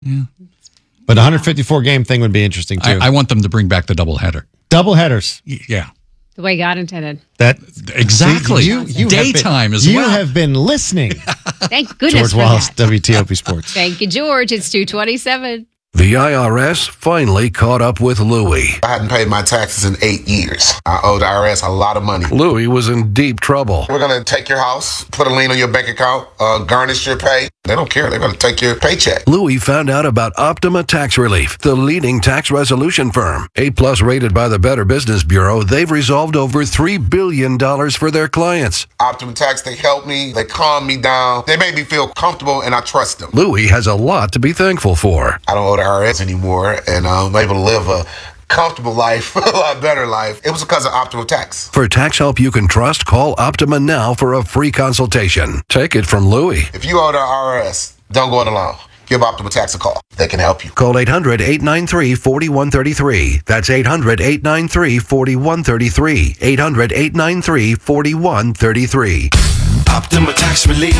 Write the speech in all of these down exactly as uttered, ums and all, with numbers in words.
Yeah. But a one hundred fifty-four game thing would be interesting, too. I, I want them to bring back the doubleheader. Double headers. Yeah. The way God intended. That Exactly. See, you, you Daytime been, as you well. You have been listening. Thank goodness George for Wallace, that. W T O P Sports. Thank you, George. It's two twenty-seven. The I R S finally caught up with Louie. I hadn't paid my taxes in eight years. I owed the I R S a lot of money. Louie was in deep trouble. We're going to take your house, put a lien on your bank account, uh, garnish your pay. They don't care. They're going to take your paycheck. Louie found out about Optima Tax Relief, the leading tax resolution firm. A-plus rated by the Better Business Bureau, they've resolved over three billion dollars for their clients. Optima Tax, they help me. They calm me down. They make me feel comfortable, and I trust them. Louie has a lot to be thankful for. I don't owe the I R S anymore, and I'm able to live a comfortable life, a lot better life. It was because of Optima Tax. For tax help you can trust, call Optima now for a free consultation. Take it from Louie. If you owe the I R S, don't go it alone. Give Optima Tax a call. They can help you. Call eight hundred, eight nine three, four one three three. That's eight hundred, eight nine three, four one three three. eight hundred, eight nine three, four one three three. Optima Tax Relief.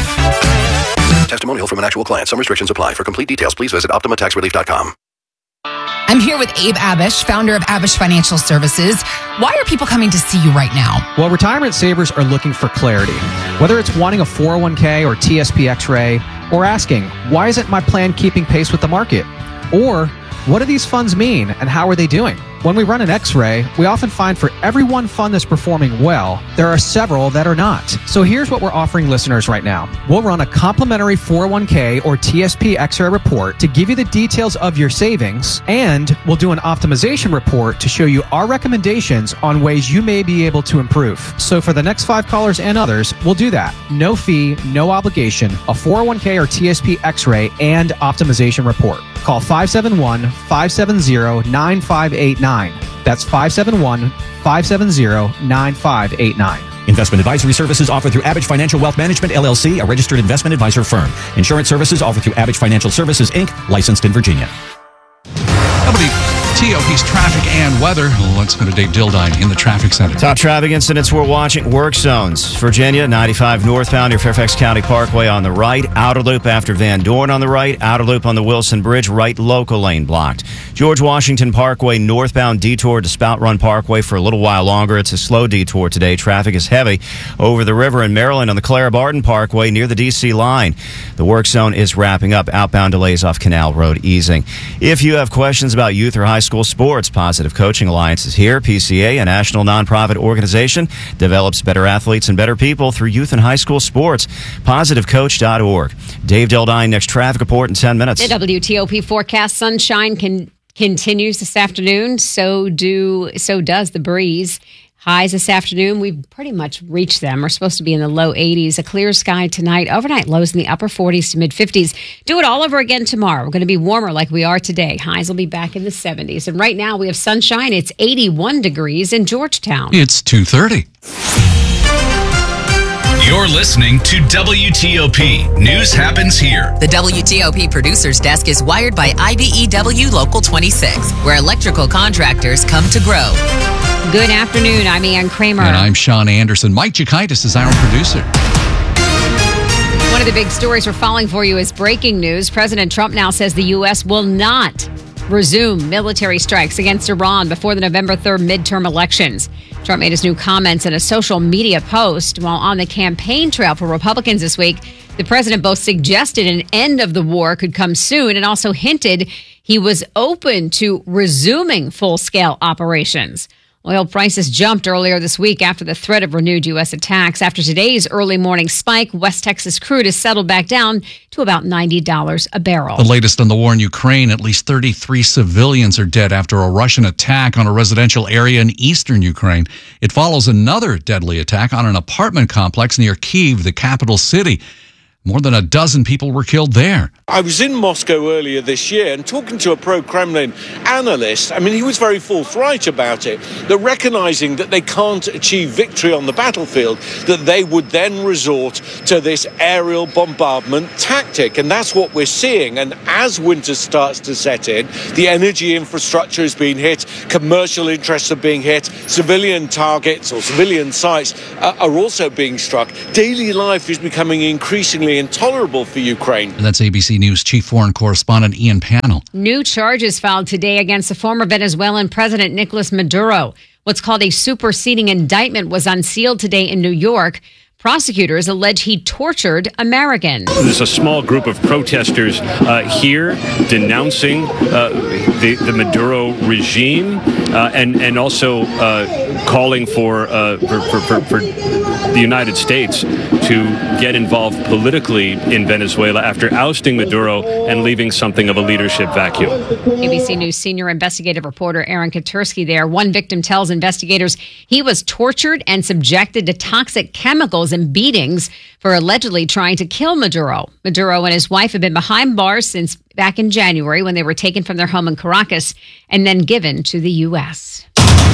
Testimonial from an actual client. Some restrictions apply. For complete details, please visit optima tax relief dot com. I'm here with Abe Abish, founder of Abish Financial Services. Why are people coming to see you right now? Well, retirement savers are looking for clarity. Whether it's wanting a four oh one k or T S P X-ray, or asking, why isn't my plan keeping pace with the market? Or, what do these funds mean and how are they doing? When we run an X-ray, we often find for every one fund that's performing well, there are several that are not. So here's what we're offering listeners right now. We'll run a complimentary four oh one k or T S P X-ray report to give you the details of your savings, and we'll do an optimization report to show you our recommendations on ways you may be able to improve. So for the next five callers and others, we'll do that. No fee, no obligation, a four oh one k or T S P X-ray and optimization report. Call five seven one, five seven zero, nine five eight nine. That's five seven one, five seven zero, nine five eight nine. Investment advisory services offered through Abish Financial Wealth Management, L L C, a registered investment advisor firm. Insurance services offered through Abish Financial Services, Incorporated, licensed in Virginia. W T O P's traffic and weather. Let's go to Dave Dildine in the traffic center. Top traffic incidents we're watching. Work zones. Virginia, ninety-five northbound near Fairfax County Parkway on the right. Outer loop after Van Dorn on the right. Outer loop on the Wilson Bridge. Right local lane blocked. George Washington Parkway northbound detour to Spout Run Parkway for a little while longer. It's a slow detour today. Traffic is heavy over the river in Maryland on the Clara Barton Parkway near the D C line. The work zone is wrapping up. Outbound delays off Canal Road easing. If you have questions about youth or high school sports, Positive Coaching Alliance is here. P C A, a national nonprofit organization, develops better athletes and better people through youth and high school sports. positive coach dot org. Dave Dildine, next traffic report in ten minutes. The W T O P forecast sunshine can, continues this afternoon. So do so does the breeze. Highs this afternoon, we've pretty much reached them. We're supposed to be in the low eighties. A clear sky tonight. Overnight lows in the upper forties to mid fifties. Do it all over again tomorrow. We're going to be warmer like we are today. Highs will be back in the seventies. And right now we have sunshine. It's eighty-one degrees in Georgetown. It's two thirty. You're listening to W T O P. News happens here. The W T O P producer's desk is wired by I B E W Local twenty-six, where electrical contractors come to grow. Good afternoon. I'm Ann Kramer. And I'm Sean Anderson. Mike Giakaitis is our producer. One of the big stories we're following for you is breaking news. President Trump now says the U S will not resume military strikes against Iran before the November third midterm elections. Trump made his new comments in a social media post while on the campaign trail for Republicans this week. The president both suggested an end of the war could come soon and also hinted he was open to resuming full-scale operations. Oil prices jumped earlier this week after the threat of renewed U S attacks. After today's early morning spike, West Texas crude has settled back down to about ninety dollars a barrel. The latest on the war in Ukraine, at least thirty-three civilians are dead after a Russian attack on a residential area in eastern Ukraine. It follows another deadly attack on an apartment complex near Kyiv, the capital city. More than a dozen people were killed there. I was in Moscow earlier this year and talking to a pro-Kremlin analyst. I mean, he was very forthright about it, that recognizing that they can't achieve victory on the battlefield, that they would then resort to this aerial bombardment tactic. And that's what we're seeing. And as winter starts to set in, the energy infrastructure is being hit, commercial interests are being hit, civilian targets or civilian sites uh, are also being struck. Daily life is becoming increasingly increasingly intolerable for Ukraine. And that's A B C News Chief Foreign Correspondent Ian Pannell. New charges filed today against the former Venezuelan President Nicolas Maduro. What's called a superseding indictment was unsealed today in New York. Prosecutors allege he tortured Americans. There's a small group of protesters uh, here denouncing uh, the, the Maduro regime uh, and, and also uh, calling for, uh, for, for, for, for the United States to get involved politically in Venezuela after ousting Maduro and leaving something of a leadership vacuum. A B C News senior investigative reporter Aaron Katursky there. One victim tells investigators he was tortured and subjected to toxic chemicals and beatings for allegedly trying to kill Maduro. Maduro and his wife have been behind bars since back in January when they were taken from their home in Caracas and then given to the U S.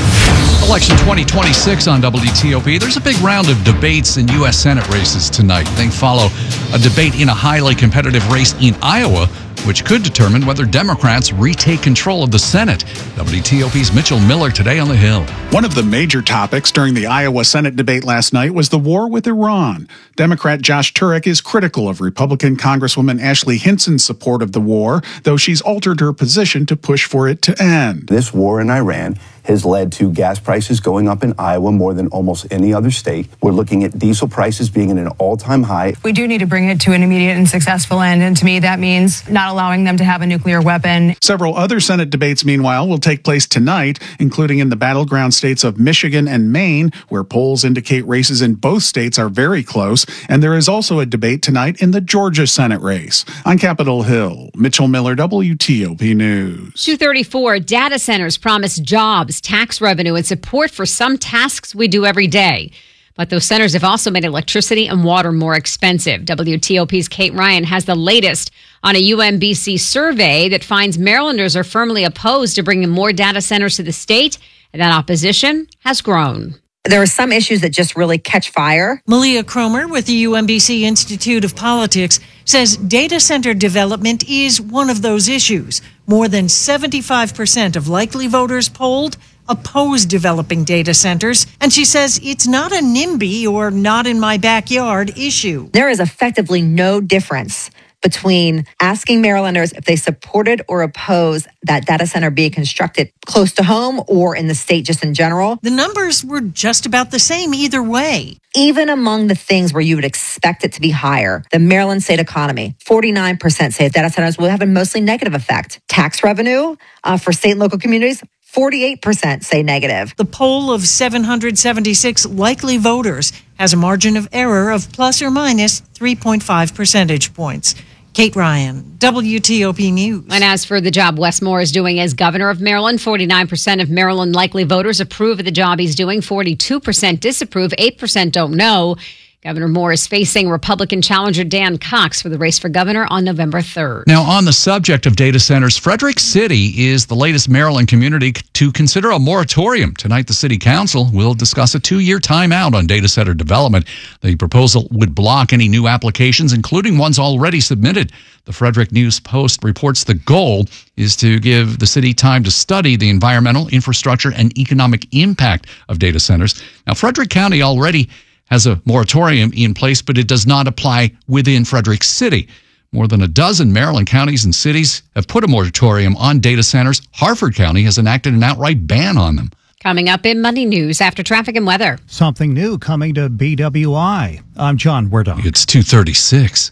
Election twenty twenty-six on W T O P. There's a big round of debates in U S Senate races tonight. They follow a debate in a highly competitive race in Iowa, which could determine whether Democrats retake control of the Senate. W T O P's Mitchell Miller today on the Hill. One of the major topics during the Iowa Senate debate last night was the war with Iran. Democrat Josh Turek is critical of Republican Congresswoman Ashley Hinson's support of the war, though she's altered her position to push for it to end. This war in Iran has led to gas prices going up in Iowa more than almost any other state. We're looking at diesel prices being at an all-time high. We do need to bring it to an immediate and successful end, and to me that means not allowing them to have a nuclear weapon. Several other Senate debates, meanwhile, will take place tonight, including in the battleground states of Michigan and Maine, where polls indicate races in both states are very close, and there is also a debate tonight in the Georgia Senate race. On Capitol Hill, Mitchell Miller, W T O P News. two thirty-four, data centers promise jobs, tax revenue, and support for some tasks we do every day. But those centers have also made electricity and water more expensive. W T O P's Kate Ryan has the latest on a U M B C survey that finds Marylanders are firmly opposed to bringing more data centers to the state, and that opposition has grown. There are some issues that just really catch fire. Malia Cromer with the U M B C Institute of Politics says data center development is one of those issues. More than seventy-five percent of likely voters polled oppose developing data centers, and she says it's not a NIMBY or not in my backyard issue. There is effectively no difference between asking Marylanders if they supported or oppose that data center being constructed close to home or in the state just in general. The numbers were just about the same either way. Even among the things where you would expect it to be higher, the Maryland state economy, forty-nine percent say data centers will have a mostly negative effect. Tax revenue uh, for state and local communities, forty-eight percent say negative. The poll of seven hundred seventy-six likely voters has a margin of error of plus or minus three point five percentage points. Kate Ryan, W T O P News. And as for the job Wes Moore is doing as governor of Maryland, forty-nine percent of Maryland likely voters approve of the job he's doing, forty-two percent disapprove, eight percent don't know. Governor Moore is facing Republican challenger Dan Cox for the race for governor on November third. Now, on the subject of data centers, Frederick City is the latest Maryland community to consider a moratorium. Tonight, the city council will discuss a two-year timeout on data center development. The proposal would block any new applications, including ones already submitted. The Frederick News Post reports the goal is to give the city time to study the environmental, infrastructure, and economic impact of data centers. Now, Frederick County already has a moratorium in place, but it does not apply within Frederick City. More than a dozen Maryland counties and cities have put a moratorium on data centers. Harford County has enacted an outright ban on them. Coming up in Monday News after traffic and weather. Something new coming to B W I. I'm John Werdon. It's two thirty-six.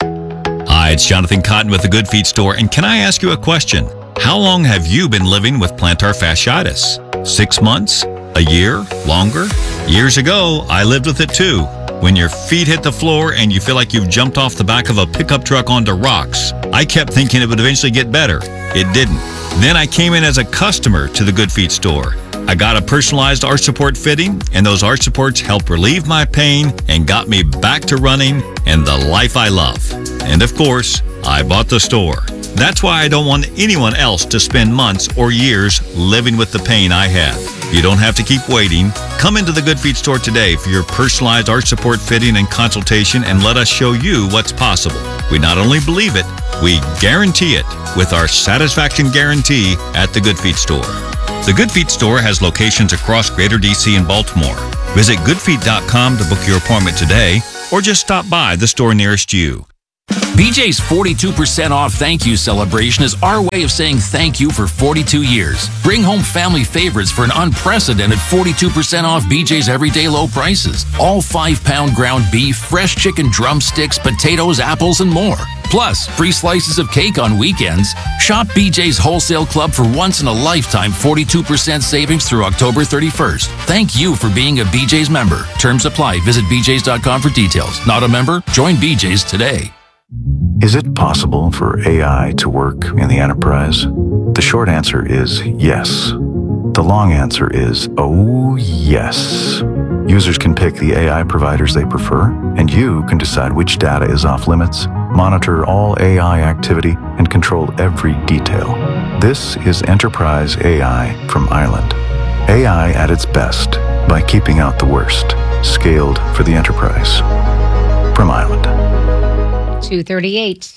Hi, it's Jonathan Cotton with the Good Feet store, and can I ask you a question? How long have you been living with plantar fasciitis? Six months? A year? Longer? Years ago, I lived with it too. When your feet hit the floor and you feel like you've jumped off the back of a pickup truck onto rocks. I kept thinking it would eventually get better. It didn't. Then I came in as a customer to the Good Feet store. I got a personalized arch support fitting, and those arch supports helped relieve my pain and got me back to running and the life I love. And of course, I bought the store. That's why I don't want anyone else to spend months or years living with the pain I have. You don't have to keep waiting. Come into the Good Feet store today for your personalized arch support fitting and consultation, and let us show you what's possible. We not only believe it, we guarantee it with our satisfaction guarantee at the Good Feet store. The Good Feet store has locations across Greater D C and Baltimore. Visit good feet dot com to book your appointment today, or just stop by the store nearest you. B J's forty-two percent off thank you celebration is our way of saying thank you for forty-two years. Bring home family favorites for an unprecedented forty-two percent off B J's everyday low prices. All five pound ground beef, fresh chicken drumsticks, potatoes, apples, and more. Plus, free slices of cake on weekends. Shop B J's Wholesale Club for once-in-a-lifetime forty-two percent savings through October thirty-first. Thank you for being a B J's member. Terms apply. Visit b j's dot com for details. Not a member? Join B J's today. Is it possible for A I to work in the enterprise? The short answer is yes. The long answer is oh yes. Users can pick the A I providers they prefer, and you can decide which data is off limits, monitor all A I activity, and control every detail. This is Enterprise A I from Island. A I at its best by keeping out the worst. Scaled for the enterprise. From Island. two thirty-eight.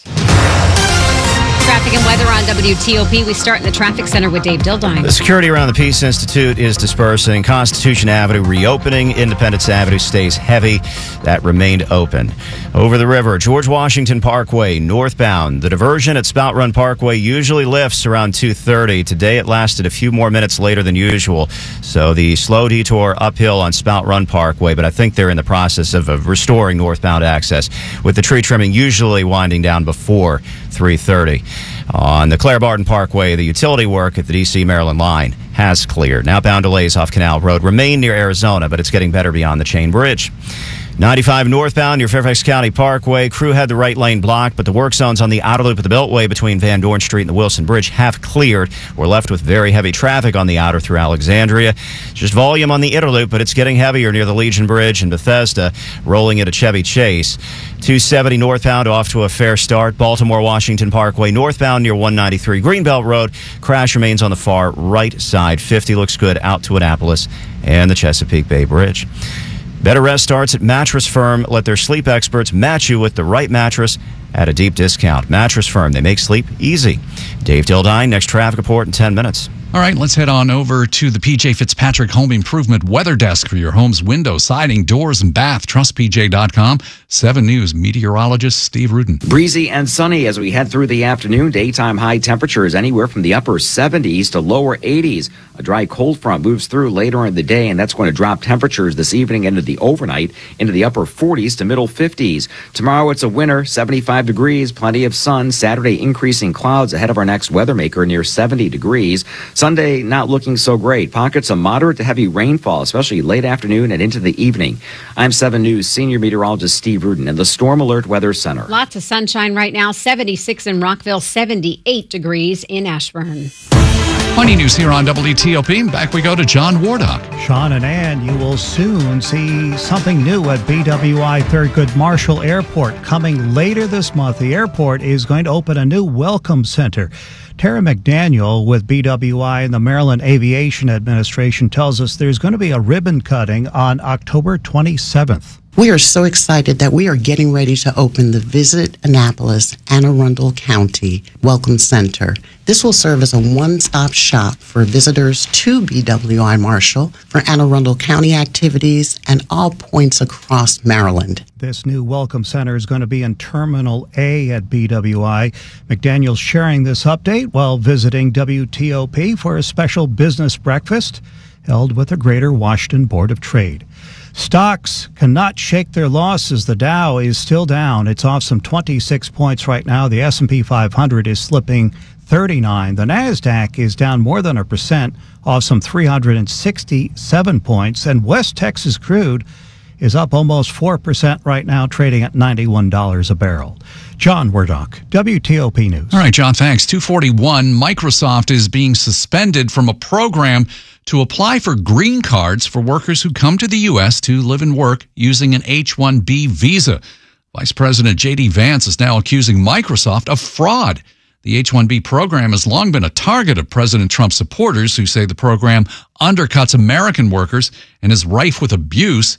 Traffic and weather on W T O P. We start in the traffic center with Dave Dildine. The security around the Peace Institute is dispersing. Constitution Avenue reopening. Independence Avenue stays heavy. That remained open. Over the river, George Washington Parkway, northbound. The diversion at Spout Run Parkway usually lifts around two thirty. Today it lasted a few more minutes later than usual. So the slow detour uphill on Spout Run Parkway, but I think they're in the process of, of restoring northbound access, with the tree trimming usually winding down before three thirty. On the Claire Barton Parkway, the utility work at the D C Maryland line has cleared. Now-bound delays off Canal Road remain near Arizona, but it's getting better beyond the Chain Bridge. ninety-five northbound near Fairfax County Parkway. Crew had the right lane blocked, but the work zones on the outer loop of the Beltway between Van Dorn Street and the Wilson Bridge have cleared. We're left with very heavy traffic on the outer through Alexandria. Just volume on the inner loop, but it's getting heavier near the Legion Bridge and Bethesda, rolling into Chevy Chase. two seventy northbound off to a fair start. Baltimore-Washington Parkway northbound near one ninety-three Greenbelt Road. Crash remains on the far right side. fifty looks good out to Annapolis and the Chesapeake Bay Bridge. Better rest starts at Mattress Firm. Let their sleep experts match you with the right mattress at a deep discount. Mattress Firm, they make sleep easy. Dave Dildine, next traffic report in ten minutes. All right, let's head on over to the P J Fitzpatrick Home Improvement Weather Desk for your home's window, siding, doors, and bath. Trust P J dot com. seven News meteorologist Steve Rudin. Breezy and sunny as we head through the afternoon. Daytime high temperatures anywhere from the upper seventies to lower eighties. A dry cold front moves through later in the day, and that's going to drop temperatures this evening into the overnight into the upper forties to middle fifties. Tomorrow it's a winter, seventy-five degrees, plenty of sun. Saturday increasing clouds ahead of our next weather maker near seventy degrees. Sunday not looking so great. Pockets of moderate to heavy rainfall, especially late afternoon and into the evening. I'm seven News senior meteorologist Steve Rudin in the Storm Alert Weather Center. Lots of sunshine right now. seventy-six in Rockville, seventy-eight degrees in Ashburn. Funny news here on W T O P. Back we go to John Wardock. Sean and Ann, you will soon see something new at B W I Thurgood Marshall Airport. Coming later this month, the airport is going to open a new welcome center. Tara McDaniel with B W I and the Maryland Aviation Administration tells us there's going to be a ribbon cutting on October twenty-seventh. We are so excited that we are getting ready to open the Visit Annapolis Anne Arundel County Welcome Center. This will serve as a one-stop shop for visitors to B W I Marshall for Anne Arundel County activities and all points across Maryland. This new Welcome Center is going to be in Terminal A at B W I. McDaniel's sharing this update while visiting W T O P for a special business breakfast held with the Greater Washington Board of Trade. Stocks cannot shake their losses. The Dow is still down. It's off some twenty-six points right now. The S and P five hundred is slipping thirty-nine. The NASDAQ is down more than a percent, off some three hundred sixty-seven points. And West Texas crude is up almost four percent right now, trading at ninety-one dollars a barrel. John Wardock, W T O P News. All right, John, thanks. two forty-one, Microsoft is being suspended from a program to apply for green cards for workers who come to the U S to live and work using an H one B visa. Vice President J D Vance is now accusing Microsoft of fraud. The H one B program has long been a target of President Trump's supporters who say the program undercuts American workers and is rife with abuse.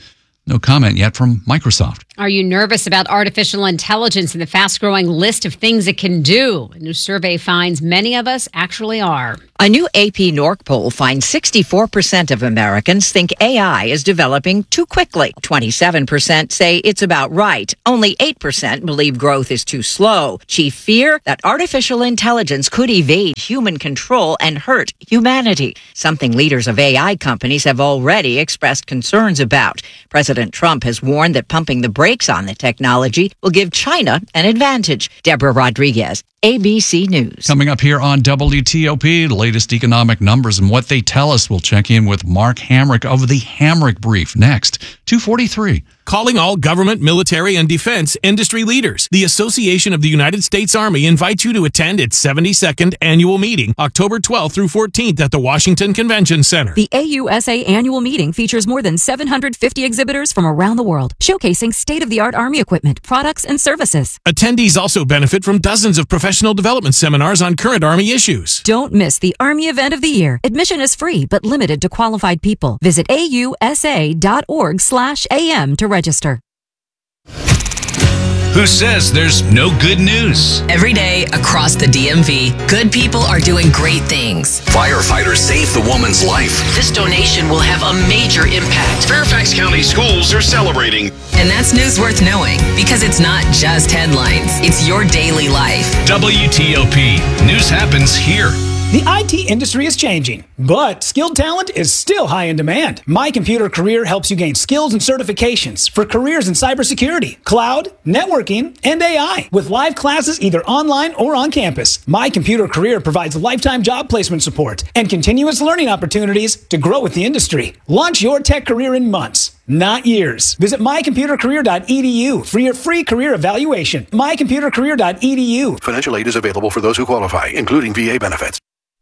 No comment yet from Microsoft. Are you nervous about artificial intelligence and the fast-growing list of things it can do? A new survey finds many of us actually are. A new A P Norc poll finds sixty-four percent of Americans think A I is developing too quickly. twenty-seven percent say it's about right. Only eight percent believe growth is too slow. Chief fear that artificial intelligence could evade human control and hurt humanity, something leaders of A I companies have already expressed concerns about. President Trump has warned that pumping the brakes on the technology will give China an advantage. Deborah Rodriguez, A B C News. Coming up here on W T O P, the latest economic numbers and what they tell us. We'll check in with Mark Hamrick of the Hamrick Brief next. two forty-three. Calling all government, military, and defense industry leaders. The Association of the United States Army invites you to attend its seventy-second annual meeting, October twelfth through fourteenth at the Washington Convention Center. The A U S A annual meeting features more than seven hundred fifty exhibitors from around the world, showcasing state-of-the-art Army equipment, products, and services. Attendees also benefit from dozens of professional development seminars on current Army issues. Don't miss the Army event of the year. Admission is free, but limited to qualified people. Visit A U S A dot org slash A M to register. Who says there's no good news? Every day across the D M V, good people are doing great things. Firefighters saved the woman's life. This donation will have a major impact. Fairfax County schools are celebrating. And that's news worth knowing, because it's not just headlines. It's your daily life. W T O P. News happens here. The I T industry is changing, but skilled talent is still high in demand. My Computer Career helps you gain skills and certifications for careers in cybersecurity, cloud, networking, and A I, with live classes either online or on campus. My Computer Career provides lifetime job placement support and continuous learning opportunities to grow with the industry. Launch your tech career in months, not years. Visit my computer career dot e d u for your free career evaluation. my computer career dot e d u. Financial aid is available for those who qualify, including V A benefits.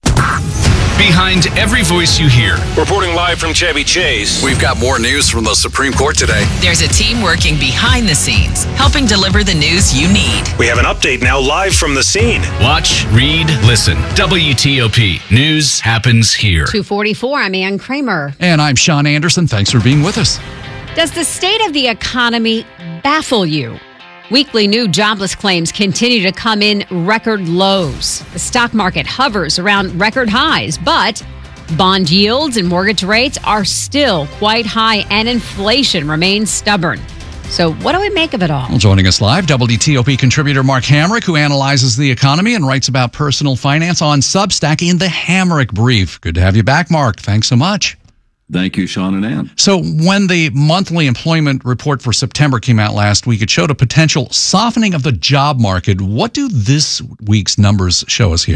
Behind every voice you hear. Reporting live from Chevy Chase. We've got more news from the Supreme Court today. There's a team working behind the scenes, helping deliver the news you need. We have an update now live from the scene. Watch, read, listen. W T O P. News happens here. two forty-four, I'm Ann Kramer. And I'm Sean Anderson. Thanks for being with us. Does the state of the economy baffle you? Weekly new jobless claims continue to come in record lows. The stock market hovers around record highs, but bond yields and mortgage rates are still quite high and inflation remains stubborn. So what do we make of it all? Well, joining us live, W T O P contributor Mark Hamrick, who analyzes the economy and writes about personal finance on Substack in the Hamrick Brief. Good to have you back, Mark. Thanks so much. Thank you, Sean and Ann. So when the monthly employment report for September came out last week, it showed a potential softening of the job market. What do this week's numbers show us here?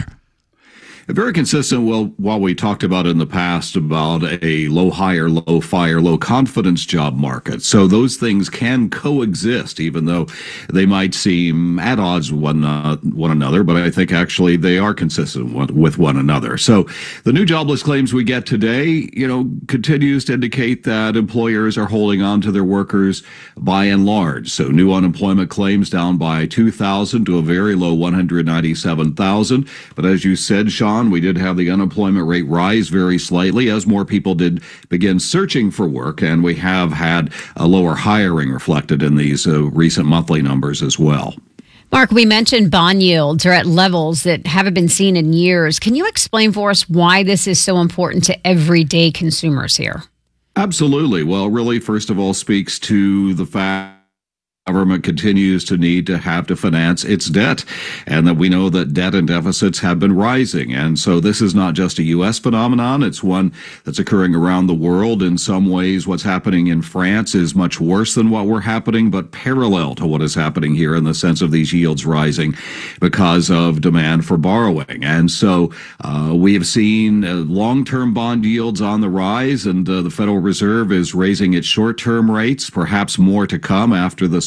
Very consistent. Well, while we talked about in the past about a low hire, low fire, low confidence job market. So those things can coexist, even though they might seem at odds with one, uh, one another. But I think actually they are consistent with one another. So the new jobless claims we get today, you know, continues to indicate that employers are holding on to their workers by and large. So new unemployment claims down by two thousand to a very low one hundred ninety-seven thousand. But as you said, Sean, we did have the unemployment rate rise very slightly as more people did begin searching for work, and we have had a lower hiring reflected in these uh, recent monthly numbers as well. Mark, we mentioned bond yields are at levels that haven't been seen in years. Can you explain for us why this is so important to everyday consumers here? Absolutely. Well, really, first of all, speaks to the fact government continues to need to have to finance its debt, and that we know that debt and deficits have been rising. And so this is not just a U S phenomenon. It's one that's occurring around the world. In some ways, what's happening in France is much worse than what we're happening, but parallel to what is happening here in the sense of these yields rising because of demand for borrowing. And so uh, we have seen uh, long-term bond yields on the rise, and uh, the Federal Reserve is raising its short-term rates, perhaps more to come after the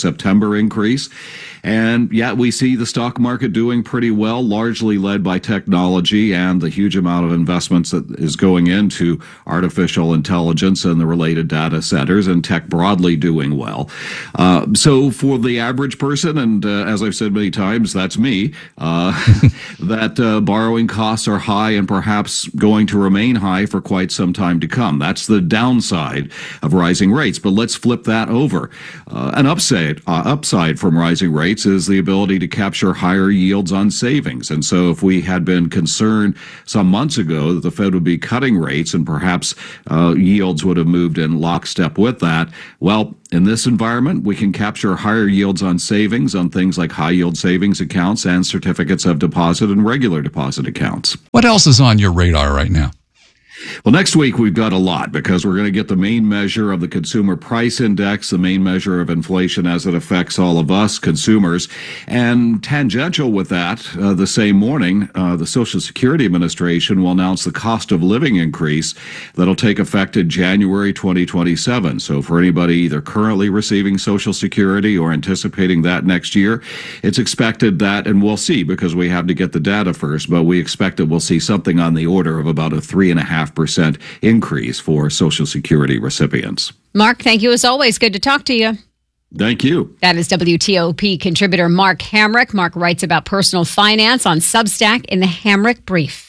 September increase. And yet we see the stock market doing pretty well, largely led by technology and the huge amount of investments that is going into artificial intelligence and the related data centers, and tech broadly doing well. Uh, so for the average person, and uh, as I've said many times, that's me, uh, that uh, borrowing costs are high and perhaps going to remain high for quite some time to come. That's the downside of rising rates. But let's flip that over. Uh, an upside, uh, upside from rising rates is the ability to capture higher yields on savings. And so if we had been concerned some months ago that the Fed would be cutting rates and perhaps uh, yields would have moved in lockstep with that, well, in this environment, we can capture higher yields on savings on things like high yield savings accounts and certificates of deposit and regular deposit accounts. What else is on your radar right now? Well, next week we've got a lot because we're going to get the main measure of the consumer price index, the main measure of inflation as it affects all of us consumers. And tangential with that, uh, the same morning, uh, the Social Security Administration will announce the cost of living increase that'll take effect in January twenty twenty-seven. So for anybody either currently receiving Social Security or anticipating that next year, it's expected that, and we'll see because we have to get the data first, but we expect that we'll see something on the order of about a three and a half percent increase for Social Security recipients. Mark, thank you as always. Good to talk to you. Thank you. That is W T O P contributor Mark Hamrick. Mark writes about personal finance on Substack in the Hamrick Brief.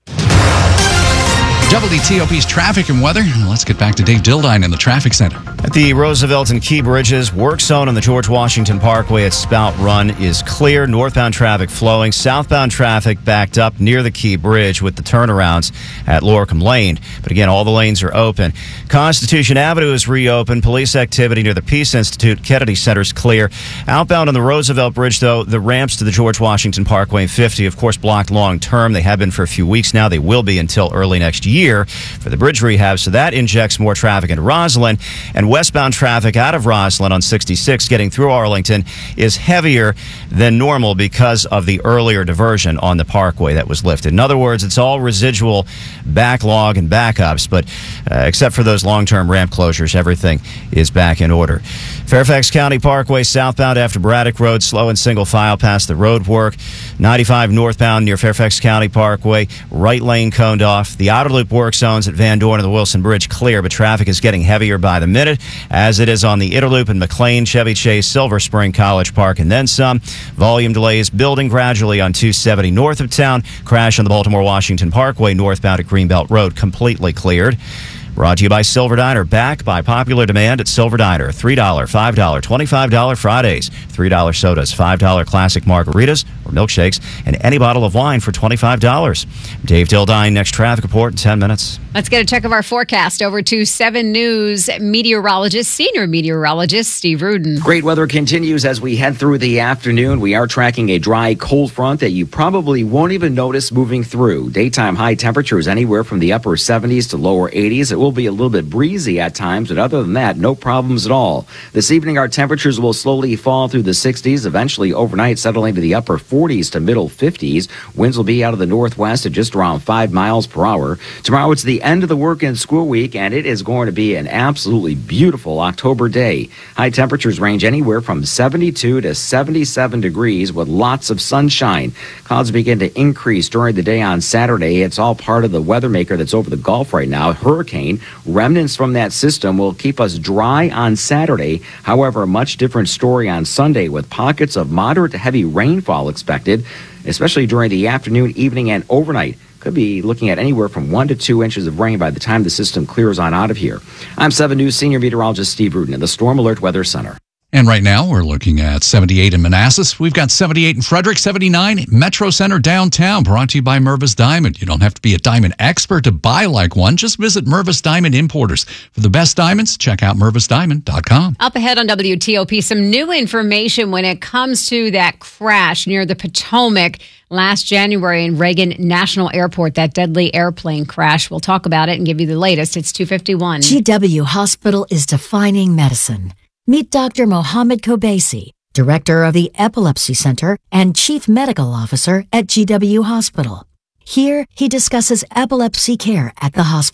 W T O P's traffic and weather. Let's get back to Dave Dildine in the traffic center. At the Roosevelt and Key Bridges, work zone on the George Washington Parkway at Spout Run is clear. Northbound traffic flowing. Southbound traffic backed up near the Key Bridge with the turnarounds at Lorcom Lane. But again, all the lanes are open. Constitution Avenue is reopened. Police activity near the Peace Institute. Kennedy Center is clear. Outbound on the Roosevelt Bridge, though, the ramps to the George Washington Parkway and fifty, of course, blocked long term. They have been for a few weeks now. They will be until early next year for the bridge rehab, so that injects more traffic into Roslyn. And westbound traffic out of Roslyn on sixty-six getting through Arlington is heavier than normal because of the earlier diversion on the parkway that was lifted. In other words, it's all residual backlog and backups, but uh, except for those long-term ramp closures, everything is back in order. Fairfax County Parkway southbound after Braddock Road, slow and single file past the road work. ninety-five northbound near Fairfax County Parkway, right lane coned off. The outer loop work zones at Van Dorn and the Wilson Bridge clear, but traffic is getting heavier by the minute, as it is on the Inner Loop in McLean, Chevy Chase, Silver Spring, College Park, and then some. Volume delays building gradually on two seventy north of town. Crash on the Baltimore-Washington Parkway northbound at Greenbelt Road, completely cleared. Brought to you by Silver Diner, back by popular demand at Silver Diner. three dollars, five dollars, twenty-five dollars Fridays, three dollars sodas, five dollars classic margaritas or milkshakes, and any bottle of wine for twenty-five dollars. Dave Dildine, next traffic report in ten minutes. Let's get a check of our forecast over to seven News meteorologist, senior meteorologist Steve Rudin. Great weather continues as we head through the afternoon. We are tracking a dry, cold front that you probably won't even notice moving through. Daytime high temperatures anywhere from the upper seventies to lower eighties. It will be a little bit breezy at times, but other than that, no problems at all. This evening, our temperatures will slowly fall through the sixties, eventually overnight settling to the upper forties to middle fifties. Winds will be out of the northwest at just around five miles per hour. Tomorrow, it's the end of the work and school week, and it is going to be an absolutely beautiful October day. High temperatures range anywhere from seventy-two to seventy-seven degrees with lots of sunshine. Clouds begin to increase during the day on Saturday. It's all part of the weather maker that's over the Gulf right now, hurricane. Remnants from that system will keep us dry on Saturday. However, a much different story on Sunday with pockets of moderate to heavy rainfall expected, especially during the afternoon, evening, and overnight. Could be looking at anywhere from one to two inches of rain by the time the system clears on out of here. I'm seven News senior meteorologist Steve Rudin in the Storm Alert Weather Center. And right now, we're looking at seventy-eight in Manassas. We've got seventy-eight in Frederick, seventy-nine Metro Center downtown, brought to you by Mervis Diamond. You don't have to be a diamond expert to buy like one. Just visit Mervis Diamond Importers. For the best diamonds, check out mervis diamond dot com. Up ahead on W T O P, some new information when it comes to that crash near the Potomac last January in Reagan National Airport, that deadly airplane crash. We'll talk about it and give you the latest. It's two fifty-one. G W Hospital is defining medicine. Meet Doctor Mohammed Kobaisi, Director of the Epilepsy Center and Chief Medical Officer at G W Hospital. Here, he discusses epilepsy care at the hospital.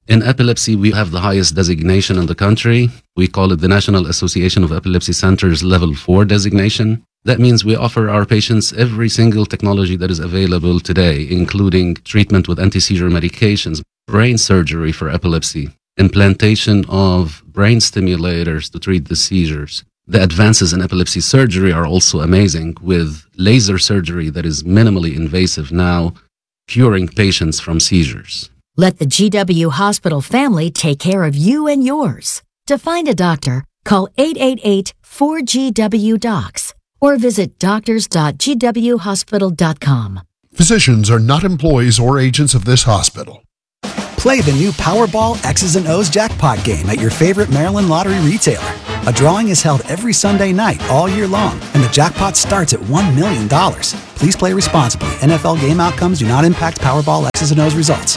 In epilepsy, we have the highest designation in the country. We call it the National Association of Epilepsy Centers Level four designation. That means we offer our patients every single technology that is available today, including treatment with anti-seizure medications, brain surgery for epilepsy, implantation of brain stimulators to treat the seizures. The advances in epilepsy surgery are also amazing, with laser surgery that is minimally invasive now, curing patients from seizures. Let the G W Hospital family take care of you and yours. To find a doctor, call eight eight eight, four G W, D O C S or visit doctors dot g w hospital dot com. Physicians are not employees or agents of this hospital. Play the new Powerball X's and O's jackpot game at your favorite Maryland lottery retailer. A drawing is held every Sunday night all year long, and the jackpot starts at one million dollars. Please play responsibly. N F L game outcomes do not impact Powerball X's and O's results.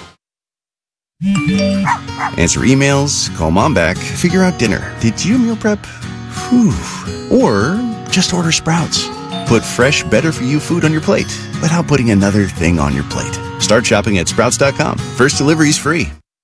Answer emails, call mom back, figure out dinner. Did you meal prep? Whew. Or just order Sprouts. Put fresh, better-for-you food on your plate without putting another thing on your plate. Start shopping at sprouts dot com. First delivery's free.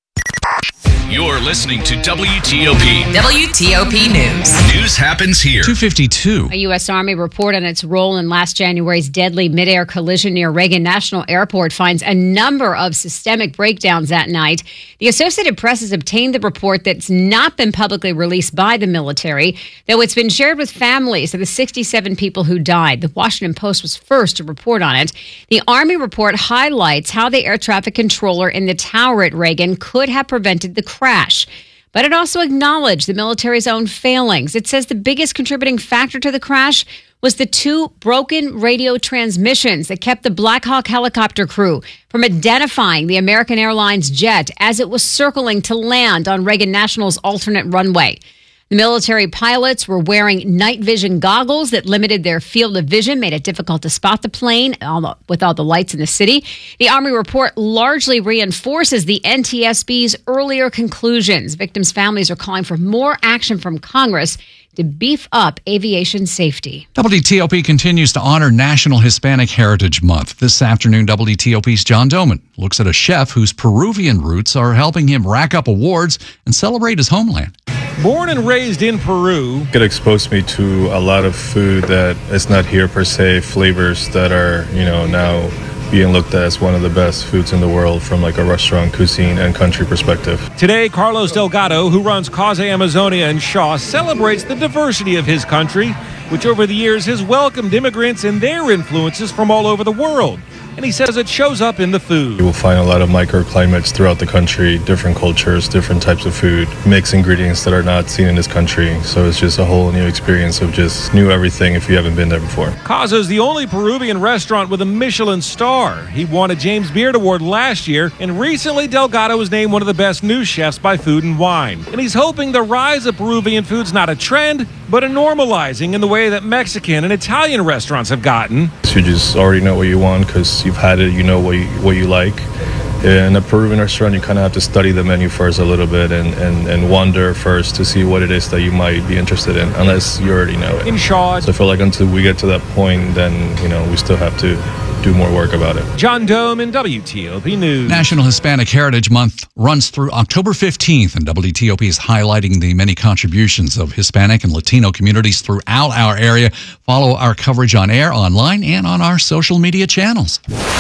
You're listening to W T O P. W T O P News. News happens here. two fifty-two. A U S Army report on its role in last January's deadly midair collision near Reagan National Airport finds a number of systemic breakdowns that night. The Associated Press has obtained the report that's not been publicly released by the military, though it's been shared with families of the sixty-seven people who died. The Washington Post was first to report on it. The Army report highlights how the air traffic controller in the tower at Reagan could have prevented the crash. But it also acknowledged the military's own failings. It says the biggest contributing factor to the crash was the two broken radio transmissions that kept the Black Hawk helicopter crew from identifying the American Airlines jet as it was circling to land on Reagan National's alternate runway. The military pilots were wearing night vision goggles that limited their field of vision, made it difficult to spot the plane with all the lights in the city. The Army report largely reinforces the N T S B's earlier conclusions. Victims' families are calling for more action from Congress to beef up aviation safety. W T O P continues to honor National Hispanic Heritage Month. This afternoon, W T O P's John Doman looks at a chef whose Peruvian roots are helping him rack up awards and celebrate his homeland. Born and raised in Peru. It exposed me to a lot of food that is not here per se, flavors that are, you know, now being looked at as one of the best foods in the world from like a restaurant, cuisine, and country perspective. Today, Carlos Delgado, who runs Cause Amazonia in Shaw, celebrates the diversity of his country, which over the years has welcomed immigrants and their influences from all over the world. And he says it shows up in the food. You will find a lot of microclimates throughout the country, different cultures, different types of food, mixed ingredients that are not seen in this country. So it's just a whole new experience of just new everything if you haven't been there before. Casa is the only Peruvian restaurant with a Michelin star. He won a James Beard Award last year, and recently Delgado was named one of the best new chefs by Food and Wine. And he's hoping the rise of Peruvian food's not a trend, but a normalizing in the way that Mexican and Italian restaurants have gotten. So you just already know what you want because you've had it, you know what you, what you like. In a Peruvian restaurant, you kind of have to study the menu first a little bit and, and, and wonder first to see what it is that you might be interested in, unless you already know it. In short, so I feel like until we get to that point, then, you know, we still have to do more work about it. John Dome in W T O P News. National Hispanic Heritage Month runs through October fifteenth, and W T O P is highlighting the many contributions of Hispanic and Latino communities throughout our area. Follow our coverage on air, online, and on our social media channels.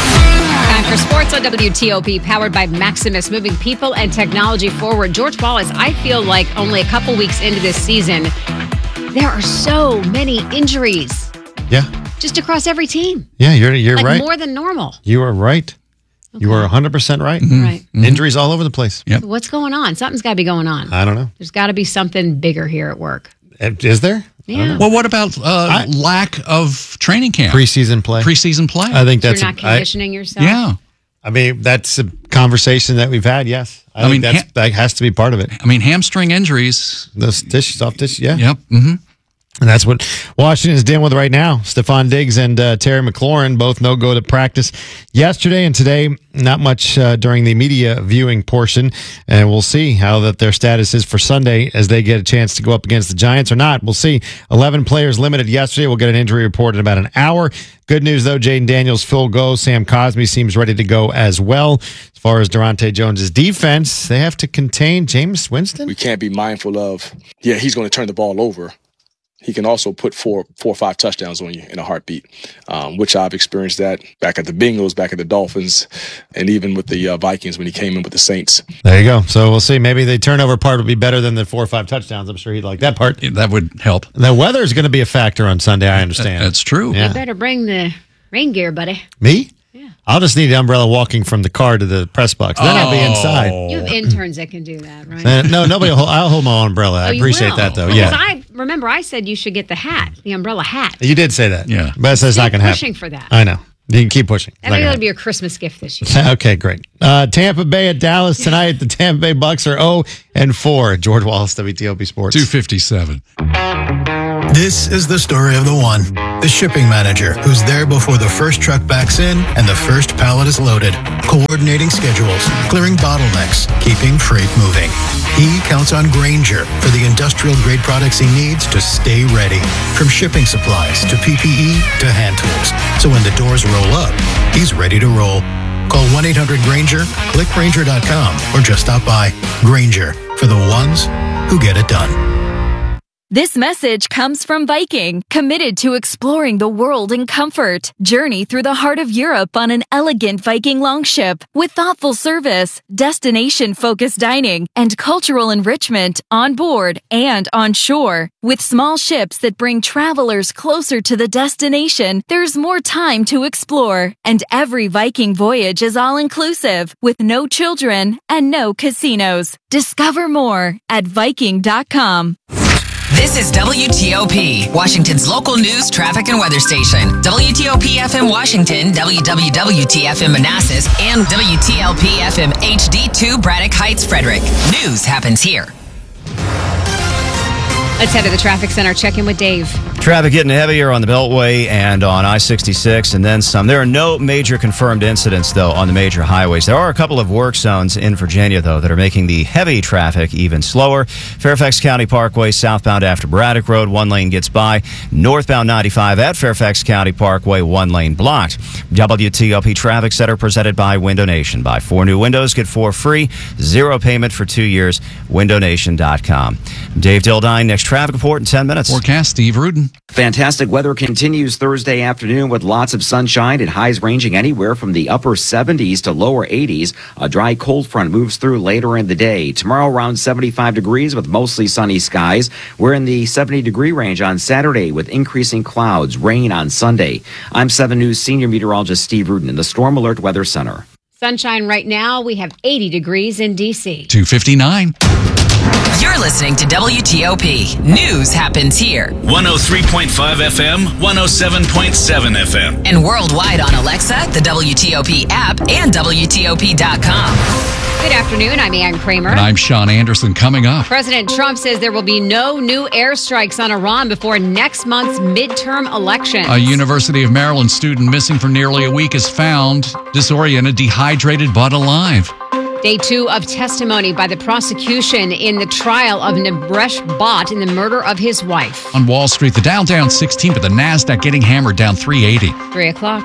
Time for sports on W T O P, powered by Maximus, moving people and technology forward. George Wallace, I feel like only a couple weeks into this season, there are so many injuries. Yeah. Just across every team. Yeah, you're you're like right. More than normal. You are right. Okay. You are one hundred percent right. Mm-hmm. Right. Mm-hmm. Injuries all over the place. Yep. So what's going on? Something's got to be going on. I don't know. There's got to be something bigger here at work. Is there? Yeah. Well, what about uh, I, lack of training camp? Preseason play. Preseason play. I think so that's you're not a, conditioning I, yourself. Yeah. I mean, that's a conversation that we've had. Yes. I, I think mean, that's, ha- that has to be part of it. I mean, hamstring injuries. Those dish, soft tissue. Yeah. Yep. Mm-hmm. And that's what Washington is dealing with right now. Stephon Diggs and uh, Terry McLaurin both no go to practice yesterday and today. Not much uh, during the media viewing portion. And we'll see how that their status is for Sunday as they get a chance to go up against the Giants or not. We'll see. eleven players limited yesterday. We'll get an injury report in about an hour. Good news, though. Jaden Daniels full go. Sam Cosmi seems ready to go as well. As far as Durante Jones's defense, they have to contain Jameis Winston. We can't be mindful of, yeah, he's going to turn the ball over. He can also put four, four or five touchdowns on you in a heartbeat, um, which I've experienced that back at the Bengals, back at the Dolphins, and even with the uh, Vikings when he came in with the Saints. There you go. So we'll see. Maybe the turnover part will be better than the four or five touchdowns. I'm sure he'd like that part. That would help. The weather is going to be a factor on Sunday, I understand. That's true. You Yeah. better bring the rain gear, buddy. Me? I'll just need the umbrella walking from the car to the press box. Then I'll be inside. You have interns that can do that, right? Uh, no, nobody. Will hold, I'll hold my own umbrella. I Oh, you appreciate will? that, though. Because Yeah, I remember I said you should get the hat, the umbrella hat. you did say that. Yeah, but that's not going to happen. Pushing for that. I know. You can keep pushing. I think that'll be your Christmas gift this year. Okay, great. Uh, Tampa Bay at Dallas tonight. The Tampa Bay Bucks are zero and four. George Wallace, W T O P Sports. two fifty-seven. This is the story of the one, the shipping manager who's there before the first truck backs in and the first pallet is loaded, coordinating schedules, clearing bottlenecks, keeping freight moving. He counts on Grainger for the industrial grade products he needs to stay ready, from shipping supplies to P P E to hand tools. So when the doors roll up, he's ready to roll. Call one eight hundred Grainger, click Grainger dot com, or just stop by. Grainger, for the ones who get it done. This message comes from Viking, committed to exploring the world in comfort. Journey through the heart of Europe on an elegant Viking longship with thoughtful service, destination-focused dining, and cultural enrichment on board and on shore. With small ships that bring travelers closer to the destination, there's more time to explore. And every Viking voyage is all-inclusive, with no children and no casinos. Discover more at Viking dot com. This is W T O P, Washington's local news, traffic, and weather station. W T O P F M Washington, W W W T F M Manassas, and W T L P F M H D two Braddock Heights, Frederick. News happens here. Let's head to the traffic center. Check in with Dave. Traffic getting heavier on the Beltway and on I sixty-six and then some. There are no major confirmed incidents, though, on the major highways. There are a couple of work zones in Virginia, though, that are making the heavy traffic even slower. Fairfax County Parkway, southbound after Braddock Road, one lane gets by. Northbound ninety-five at Fairfax County Parkway, one lane blocked. W T O P Traffic Center presented by Window Nation. Buy four new windows, get four free. Zero payment for two years. window nation dot com. Dave Dildine, next traffic report in ten minutes. Forecast, Steve Rudin. Fantastic weather continues Thursday afternoon with lots of sunshine and highs ranging anywhere from the upper seventies to lower eighties. A dry cold front moves through later in the day. Tomorrow around seventy-five degrees with mostly sunny skies. We're in the seventy degree range on Saturday with increasing clouds, rain on Sunday. I'm seven News senior meteorologist Steve Rudin in the Storm Alert Weather Center. Sunshine right now. We have eighty degrees in D C. two fifty-nine. You're listening to W T O P. News happens here. one oh three point five F M, one oh seven point seven F M. And worldwide on Alexa, the W T O P app, and W T O P dot com. Good afternoon. I'm Ann Kramer. And I'm Sean Anderson. Coming up, President Trump says there will be no new airstrikes on Iran before next month's midterm election. a University of Maryland student missing for nearly a week is found disoriented, dehydrated, but alive. Day two of testimony by the prosecution in the trial of Nabresh Bhatt in the murder of his wife. On Wall Street, the Dow down sixteen, but the NASDAQ getting hammered down three eighty. Three o'clock.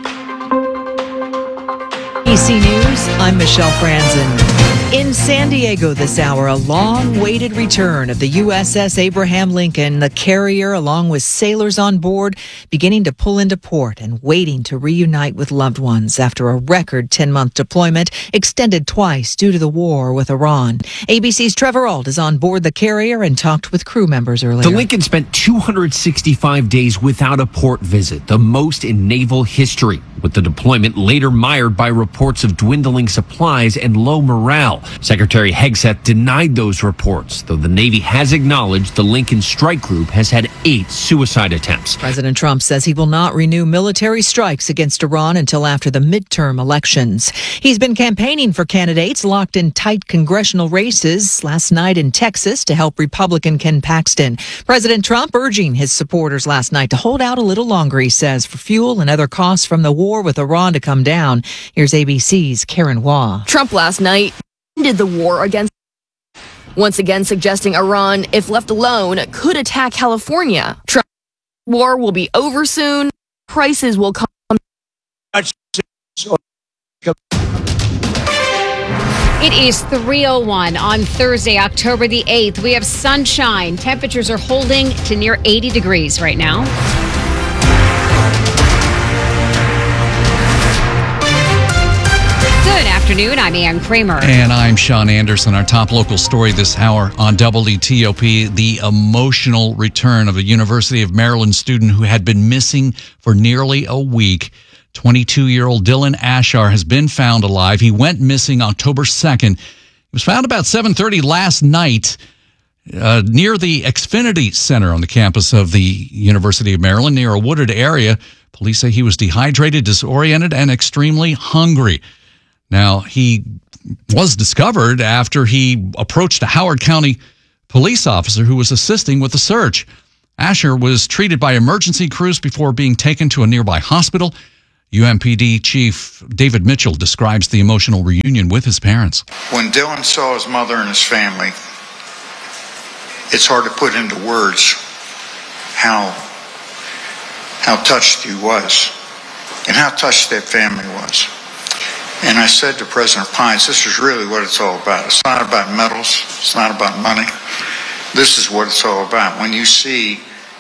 A B C News, I'm Michelle Franzen. In San Diego this hour, a long-awaited return of the U S S Abraham Lincoln, the carrier, along with sailors on board, beginning to pull into port and waiting to reunite with loved ones after a record ten-month deployment extended twice due to the war with Iran. A B C's Trevor Ault is on board the carrier and talked with crew members earlier. The Lincoln spent two hundred sixty-five days without a port visit, the most in naval history, with the deployment later mired by reports of dwindling supplies and low morale. Secretary Hegseth denied those reports, though the Navy has acknowledged the Lincoln strike group has had eight suicide attempts. President Trump says he will not renew military strikes against Iran until after the midterm elections. He's been campaigning for candidates locked in tight congressional races last night in Texas to help Republican Ken Paxton. President Trump urging his supporters last night to hold out a little longer, he says, for fuel and other costs from the war with Iran to come down. Here's A B C's Karen Waugh. Trump last night ended the war against, once again suggesting Iran, if left alone, could attack California. Trump war will be over soon. Prices will come It is three oh one on Thursday, October the eighth. We have sunshine. Temperatures are holding to near eighty degrees right now. Good afternoon. I'm Ann Kramer. And I'm Sean Anderson. Our top local story this hour on W T O P, the emotional return of a University of Maryland student who had been missing for nearly a week. twenty-two-year-old Dylan Ashar has been found alive. He went missing October second. He was found about seven thirty last night uh, near the Xfinity Center on the campus of the University of Maryland, near a wooded area. Police say he was dehydrated, disoriented, and extremely hungry. Now, he was discovered after he approached a Howard County police officer who was assisting with the search. Ashar was treated by emergency crews before being taken to a nearby hospital. U M P D Chief David Mitchell describes the emotional reunion with his parents. When Dylan saw his mother and his family, it's hard to put into words how how touched he was and how touched that family was. And I said to President Pines, this is really what it's all about. It's not about medals. It's not about money. This is what it's all about. When you see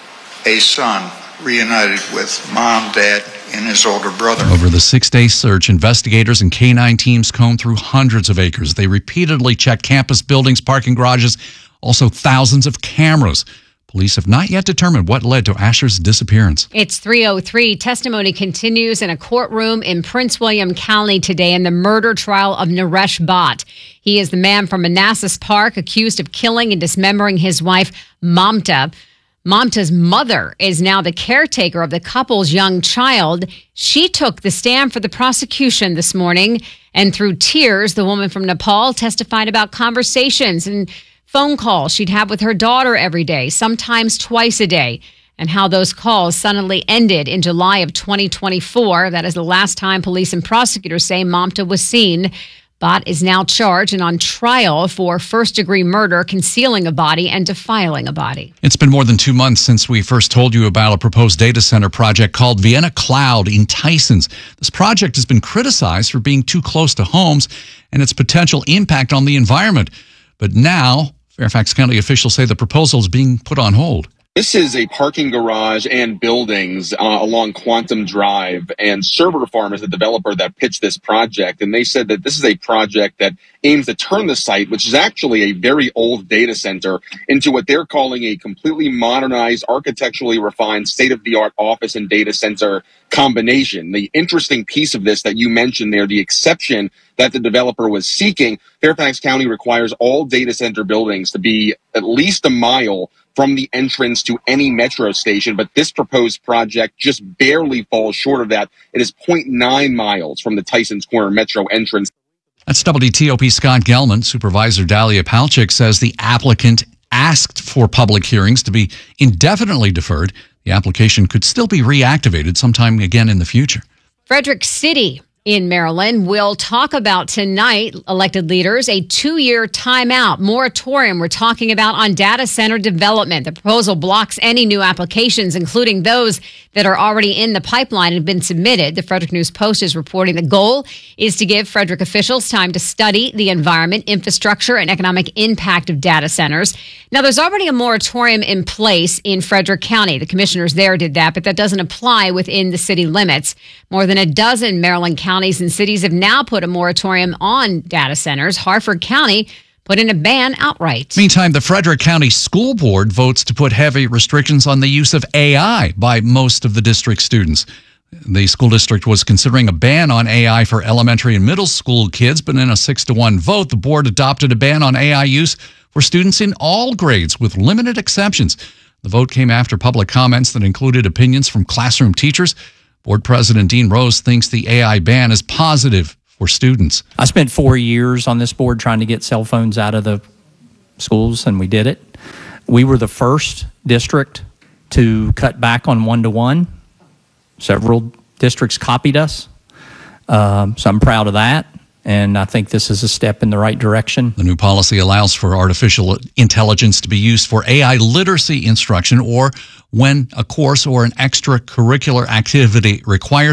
a son reunited with mom, dad, and his older brother. Over the six-day search, investigators and K nine teams combed through hundreds of acres. They repeatedly checked campus buildings, parking garages, also thousands of cameras. Police have not yet determined what led to Ashar's disappearance. It's three oh three. Testimony continues in a courtroom in Prince William County today in the murder trial of Naresh Bhatt. He is the man from Manassas Park accused of killing and dismembering his wife, Mamta. Mamta's mother is now the caretaker of the couple's young child. She took the stand for the prosecution this morning, and through tears, the woman from Nepal testified about conversations and phone calls she'd have with her daughter every day, sometimes twice a day, and how those calls suddenly ended in July of twenty twenty-four. That is the last time police and prosecutors say Mamta was seen. Bhatt is now charged and on trial for first-degree murder, concealing a body, and defiling a body. It's been more than two months since we first told you about a proposed data center project called Vienna Cloud in Tysons. This project has been criticized for being too close to homes and its potential impact on the environment. But now, Fairfax County officials say the proposal is being put on hold. This is a parking garage and buildings uh, along Quantum Drive, and Server Farm is the developer that pitched this project, and they said that this is a project that aims to turn the site, which is actually a very old data center, into what they're calling a completely modernized, architecturally refined, state-of-the-art office and data center combination. The interesting piece of this that you mentioned there, the exception that the developer was seeking, Fairfax County requires all data center buildings to be at least a mile from the entrance to any metro station, but this proposed project just barely falls short of that. It is zero point nine miles from the Tysons Corner metro entrance. That's W T O P Scott Gelman. Supervisor Dalia Palchik says the applicant asked for public hearings to be indefinitely deferred. The application could still be reactivated sometime again in the future. Frederick City in Maryland will talk about tonight, elected leaders, a two-year timeout moratorium we're talking about on data center development. The proposal blocks any new applications, including those that are already in the pipeline and have been submitted. The Frederick News Post is reporting the goal is to give Frederick officials time to study the environment, infrastructure, and economic impact of data centers. Now, there's already a moratorium in place in Frederick County. The commissioners there did that, but that doesn't apply within the city limits. More than a dozen Maryland counties and cities have now put a moratorium on data centers. Harford County put in a ban outright. Meantime, the Frederick County School Board votes to put heavy restrictions on the use of A I by most of the district students. The school district was considering a ban on A I for elementary and middle school kids, but in a six to one vote, the board adopted a ban on A I use for students in all grades with limited exceptions. The vote came after public comments that included opinions from classroom teachers. Board President Dean Rose thinks the A I ban is positive for students. I spent four years on this board trying to get cell phones out of the schools, and we did it. We were the first district to cut back on one-to-one. Several districts copied us, um, so I'm proud of that. And I think this is a step in the right direction. The new policy allows for artificial intelligence to be used for A I literacy instruction or when a course or an extracurricular activity requires it.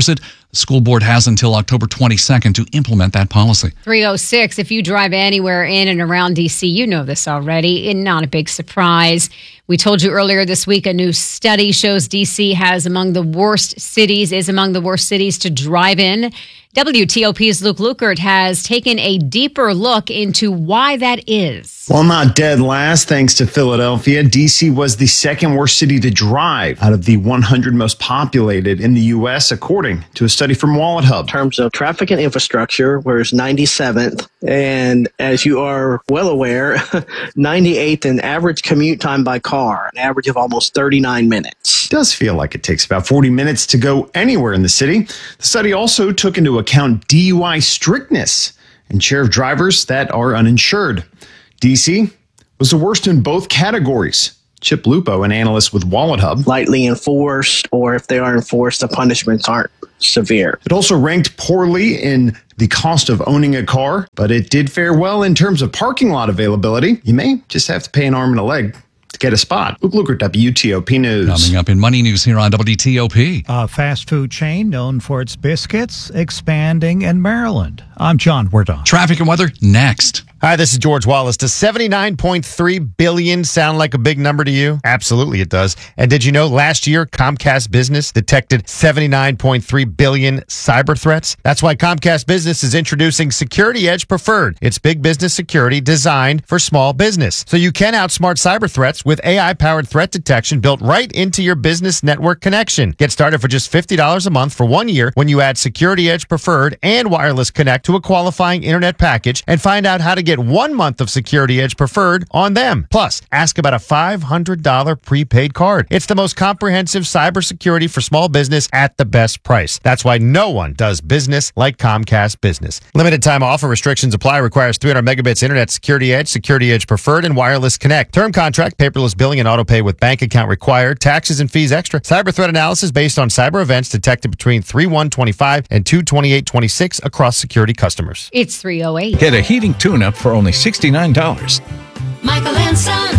The school board has until October twenty-second to implement that policy. three oh six, if you drive anywhere in and around D C, you know this already, and not a big surprise. We told you earlier this week a new study shows D C has among the worst cities, is among the worst cities to drive in. W T O P's Luke Lukert has taken a deeper look into why that is. While not dead last, thanks to Philadelphia, D C was the second worst city to drive out of the one hundred most populated in the U S, according to a study from Wallet Hub. In terms of traffic and infrastructure, we're ninety-seventh, and as you are well aware, ninety-eighth in average commute time by car, an average of almost thirty-nine minutes. It does feel like it takes about forty minutes to go anywhere in the city. The study also took into account D U I strictness and share of drivers that are uninsured. D C was the worst in both categories. Chip Lupo, an analyst with Wallet Hub. Lightly enforced, or if they are enforced, the punishments aren't severe. It also ranked poorly in the cost of owning a car, but it did fare well in terms of parking lot availability. You may just have to pay an arm and a leg to get a spot. Luke Lukert, W T O P News. Coming up in Money News here on W T O P. A fast food chain known for its biscuits expanding in Maryland. I'm John Wardon. Traffic and weather next. Hi, this is George Wallace. Does seventy-nine point three billion dollars sound like a big number to you? Absolutely it does. And did you know last year Comcast Business detected seventy-nine point three billion cyber threats? That's why Comcast Business is introducing Security Edge Preferred. It's big business security designed for small business. So you can outsmart cyber threats with A I-powered threat detection built right into your business network connection. Get started for just fifty dollars a month for one year when you add Security Edge Preferred and Wireless Connect to a qualifying internet package, and find out how to get one month of Security Edge Preferred on them. Plus, ask about a five hundred dollars prepaid card. It's the most comprehensive cybersecurity for small business at the best price. That's why no one does business like Comcast Business. Limited time offer, restrictions apply, requires three hundred megabits internet, Security Edge, Security Edge Preferred, and Wireless Connect. Term contract, paperless billing, and auto pay with bank account required. Taxes and fees extra. Cyber threat analysis based on cyber events detected between three one twenty-five and two twenty-eight twenty-six across security customers. It's three oh eight. Get a heating tune-up for only sixty-nine dollars. Michael and Son.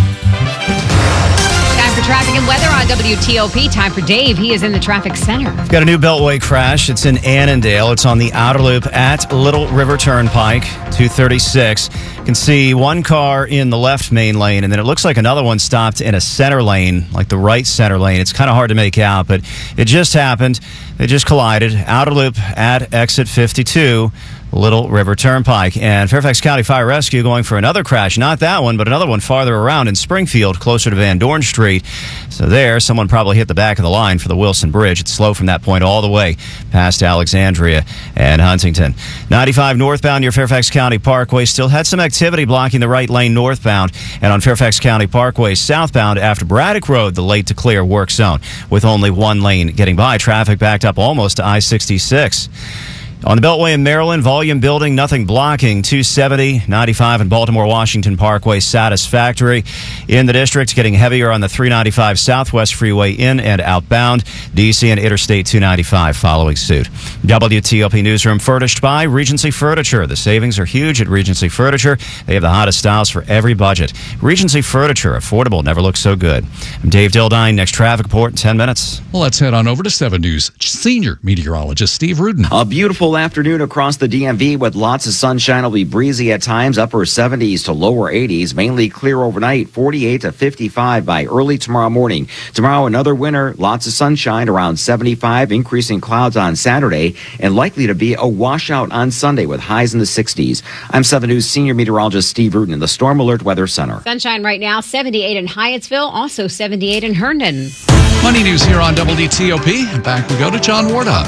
Time for traffic and weather on W T O P. Time for Dave. He is in the traffic center. We've got a new Beltway crash. It's in Annandale. It's on the outer loop at Little River Turnpike, two thirty-six. You can see one car in the left main lane, and then it looks like another one stopped in a center lane, like the right center lane. It's kind of hard to make out, but it just happened. They just collided. Outer loop at exit fifty-two. Little River Turnpike. And Fairfax County Fire Rescue going for another crash. Not that one, but another one farther around in Springfield, closer to Van Dorn Street. So there, someone probably hit the back of the line for the Wilson Bridge. It's slow from that point all the way past Alexandria and Huntington. ninety-five northbound near Fairfax County Parkway still had some activity blocking the right lane northbound. And on Fairfax County Parkway southbound after Braddock Road, the late to clear work zone, with only one lane getting by. Traffic backed up almost to I sixty-six. On the Beltway in Maryland, volume building, nothing blocking. two seventy, ninety-five, and Baltimore-Washington Parkway satisfactory. In the district, getting heavier on the three ninety-five Southwest Freeway in and outbound. D C and Interstate two ninety-five following suit. W T O P Newsroom furnished by Regency Furniture. The savings are huge at Regency Furniture. They have the hottest styles for every budget. Regency Furniture, affordable, never looks so good. I'm Dave Dildine. Next traffic report in ten minutes. Well, let's head on over to seven News Senior Meteorologist Steve Rudin. A beautiful afternoon across the D M V with lots of sunshine. Will be breezy at times, upper seventies to lower eighties, mainly clear overnight, forty-eight to fifty-five by early tomorrow morning. Tomorrow, another winter, lots of sunshine, around seventy-five, increasing clouds on Saturday, and likely to be a washout on Sunday with highs in the sixties. I'm seven News Senior Meteorologist Steve Rudin in the Storm Alert Weather Center. Sunshine right now, seventy-eight in Hyattsville, also seventy-eight in Herndon. Money News here on W T O P. Back we go to John Wardock.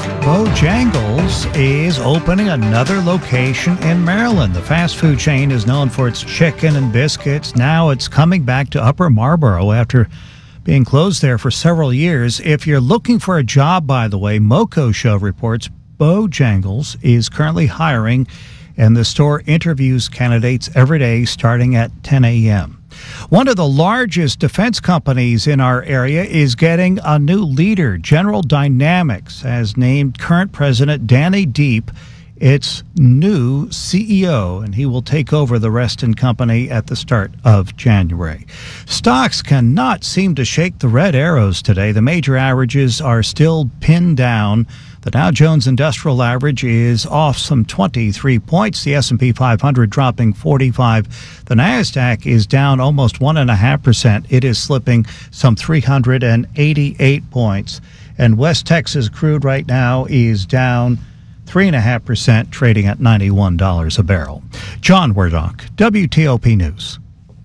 Bojangles is opening another location in Maryland. The fast food chain is known for its chicken and biscuits. Now it's coming back to Upper Marlboro after being closed there for several years. If you're looking for a job, by the way, Moco Show reports Bojangles is currently hiring, and the store interviews candidates every day starting at ten a.m. One of the largest defense companies in our area is getting a new leader. General Dynamics has named current president Danny Deep its new C E O, and he will take over the Reston company at the start of January. Stocks cannot seem to shake the red arrows today. The major averages are still pinned down. The Dow Jones Industrial Average is off some twenty-three points. The S and P five hundred dropping forty-five. The Nasdaq is down almost one point five percent. It is slipping some three hundred eighty-eight points. And West Texas crude right now is down three point five percent, trading at ninety-one dollars a barrel. John Werdock, W T O P News.